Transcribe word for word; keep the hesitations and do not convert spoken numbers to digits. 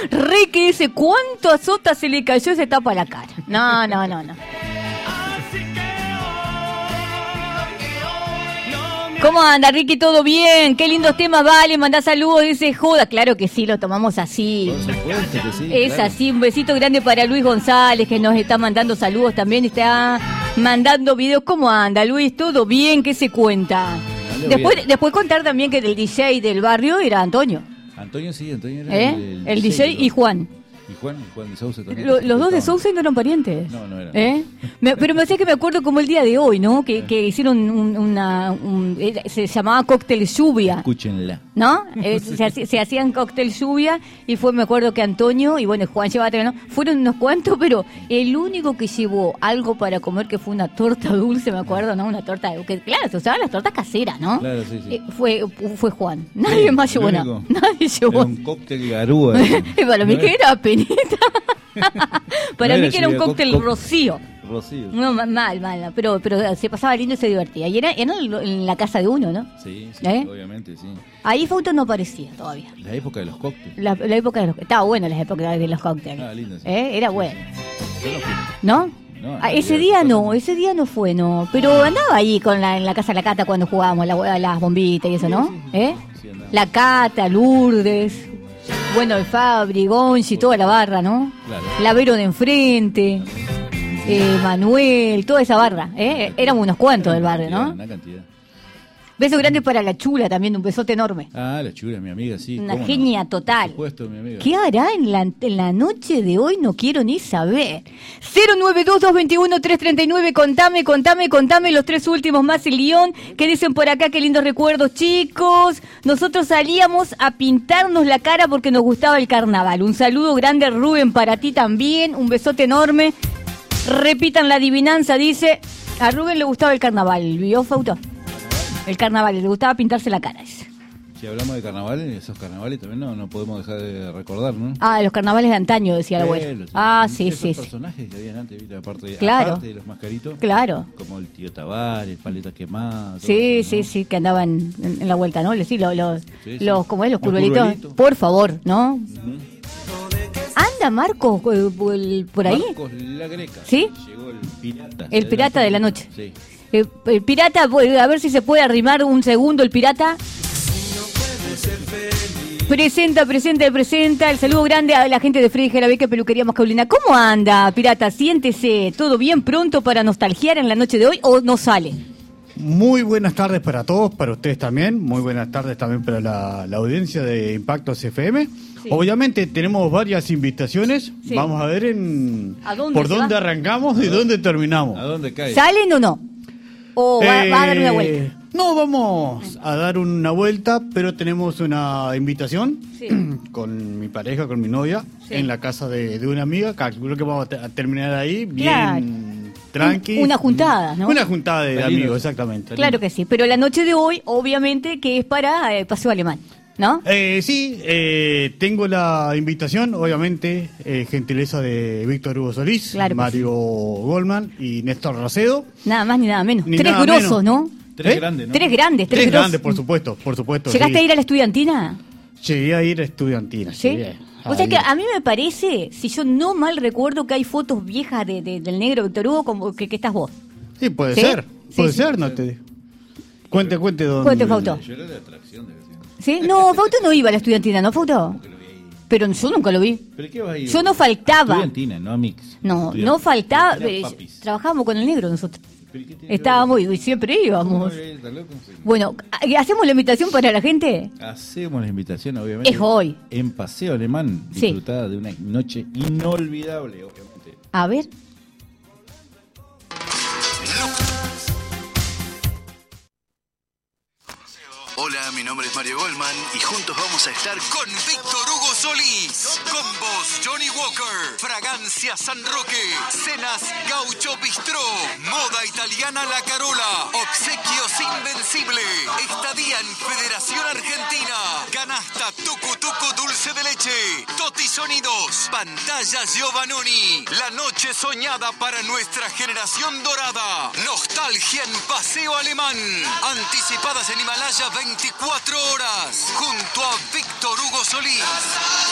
Re que dice, ¿cuánto azota se le cayó ese tapa a la cara? No, no, no, no. ¿Cómo anda, Ricky? ¿Todo bien? Qué lindos temas, vale, mandá saludos, dice Joda. Claro que sí, lo tomamos así. Por supuesto que sí, es claro. así, un besito grande para Luis González, que nos está mandando saludos también, está mandando videos. ¿Cómo anda, Luis? ¿Todo bien? ¿Qué se cuenta? Después, bien. después contar también que el D J del barrio era Antonio. Antonio sí, Antonio era ¿Eh? el, El D J y Juan. Y Juan, y Juan de Sousa también. Lo- los dos de Sousa no eran parientes. No, no eran. ¿Eh? Me- pero me hace que me acuerdo como el día de hoy, ¿no? Que, que hicieron un- una... un- era- se llamaba cóctel lluvia. Escúchenla. ¿No? Eh, se, haci- se hacían cóctel lluvia y fue, me acuerdo que Antonio y bueno, Juan llevaba ¿no? Fueron unos cuantos, pero el único que llevó algo para comer que fue una torta dulce, me acuerdo, ¿no? Una torta, que claro, se usaban las tortas caseras, ¿no? Claro, sí, sí. Eh, fue, fue Juan. Nadie más llevó el nada. único. Nadie llevó. Era un cóctel garúa. Y para mí ¿No que era penita. Para No mí era que era un así, cóctel co- rocío. Rocío. No, ma- mal, mal, pero, pero se pasaba lindo y se divertía. Y era, era en en la casa de uno, ¿no? Sí, sí, ¿Eh? obviamente, sí. Ahí Fausto no aparecía todavía. La época de los cócteles. La, la época de los... Estaba bueno la época de los cócteles. Ah, lindo, sí. ¿Eh? Era Sí, bueno. Yo no fui. ¿No? No, Ah, no, ese yo- día no, ese día no fue, no. Pero andaba ahí con la, en la casa de la Cata cuando jugábamos la, las bombitas y eso, ¿no? Sí, sí, sí. ¿Eh? Sí, andaba. La Cata, Lourdes, bueno, el Fabri, Gonchi, toda la barra, ¿no? Claro. La Vero de enfrente, eh, Manuel, toda esa barra, ¿eh? Éramos unos cuantos del barrio, ¿no? Una cantidad. Beso grande para la Chula también, un besote enorme. Ah, la chula, mi amiga, sí. Una cómo no. genia total. Por supuesto, mi amiga. ¿Qué hará en la, en la noche de hoy? No quiero ni saber. cero nueve dos, dos dos uno, tres tres nueve, contame, contame, contame los tres últimos más el guión. ¿Qué dicen por acá? Qué lindos recuerdos, chicos. Nosotros salíamos a pintarnos la cara porque nos gustaba el carnaval. Un saludo grande, Rubén, para ti también. Un besote enorme. Repitan la adivinanza, dice. A Rubén le gustaba el carnaval. ¿Vio, Fauto? El carnaval, le gustaba pintarse la cara, dice. Si hablamos de carnavales, esos carnavales también no, no podemos dejar de recordar, ¿no? Ah, los carnavales de antaño, decía la abuela. Pelos, Ah, sí, esos sí, sí. personajes que habían antes, ¿viste? Aparte, de- Claro. aparte de los mascaritos. Claro. Como el tío Tabar, el paleta quemado. todo Sí, eso, sí, ¿no? sí, que andaban en, en la vuelta, ¿no? Sí, los, los, Sí, sí. los ¿cómo es? Los Los curvelitos. curvelitos. Por favor, ¿no? Ujú. Anda Marcos eh, por, el- por ahí. Marcos La Greca. ¿Sí? Llegó el pirata. El pirata de la noche. Sí. Eh, el pirata, pues, a ver si se puede arrimar un segundo el pirata. Presenta, presenta, presenta. El saludo grande a la gente de Freddy Jarabeca, Peluquería Masculina. ¿Cómo anda, pirata? Siéntese. ¿Todo bien pronto para nostalgiar en la noche de hoy o no sale? Muy buenas tardes para todos, para ustedes también. Muy buenas tardes también para la, la audiencia de Impactos F M. Sí. Obviamente tenemos varias invitaciones. Sí. Vamos a ver en ¿A dónde por se dónde va? arrancamos y dónde terminamos. ¿A dónde cae? ¿Salen o no? ¿O va, va a dar una Eh, vuelta? No, vamos a dar una vuelta, pero tenemos una invitación Sí. con mi pareja, con mi novia, Sí. en la casa de, de una amiga. Calculo que vamos a, te- a terminar ahí bien Claro. tranqui. Un- una juntada, ¿no? Una juntada de Está lindo. amigos, exactamente. Claro que sí, pero la noche de hoy, obviamente, que es para eh, Paseo Alemán, ¿no? Eh, sí, eh, tengo la invitación, obviamente, eh, gentileza de Víctor Hugo Solís, Claro que Mario Goldman y Néstor Racedo. Nada más ni nada menos. Ni Tres nada grosos, menos. ¿no? Tres ¿Eh? grandes, ¿no? Tres grandes, tres, Tres grosos. grandes, por supuesto, por supuesto. ¿Llegaste sí. a ir a la estudiantina? Llegué a ir a estudiantina. ¿Sí? llegué O sea a que ir. a mí me parece, si yo no mal recuerdo, que hay fotos viejas de, de- del negro Víctor Hugo como que, que estás vos. Sí, puede ¿Sí? ser, Sí, puede sí. ser, no te... Cuente, cuente dónde... Cuente, Fausto. Yo era de atracción de vecino. ¿Sí? No, Fausto no iba a la estudiantina, ¿no, Fausto? Que lo vi ahí. Pero yo nunca lo vi. ¿Pero qué vas a ir? Yo no faltaba. Estudiantina, no a mix. No, Estudiant- no faltaba. Era eh, papis. Trabajábamos con el negro nosotros. ¿Pero qué tiene que Estábamos ver? y siempre íbamos. ¿Cómo está loco? Sí. Bueno, ¿hacemos la invitación para la gente? Hacemos la invitación, obviamente. Es hoy. En Paseo Alemán, Sí. disfrutada de una noche inolvidable, obviamente. A ver. Hola, mi nombre es Mario Goldman y juntos vamos a estar con Víctor Hugo Solís. Con vos, Johnny Walker. Fragancia San Roque. Cenas Gaucho Bistró. Moda italiana La Carola. Obsequios Invencible. Estadía en Federación Argentina. Canasta Tucu Tucu Dulce de Leche. Toti Sonidos. Pantalla Giovannoni. La noche soñada para nuestra generación dorada. Nostalgia en Paseo Alemán. Anticipadas en Himalaya veinticuatro horas. Junto a Víctor Hugo Solís.